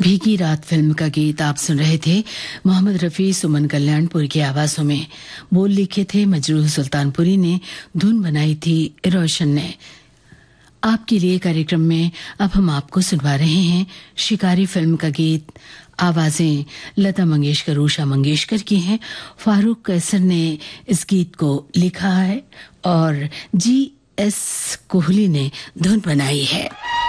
भीगी रात फिल्म का गीत आप सुन रहे थे। मोहम्मद रफी, सुमन कल्याणपुर की आवाजों में। बोल लिखे थे मजरूह सुल्तानपुरी ने, धुन बनाई थी रोशन ने। आपके लिए कार्यक्रम में अब हम आपको सुनवा रहे हैं शिकारी फिल्म का गीत। आवाजें लता मंगेशकर, उषा मंगेशकर की हैं। फारूक कैसर ने इस गीत को लिखा है और G.S. कोहली ने धुन बनाई है।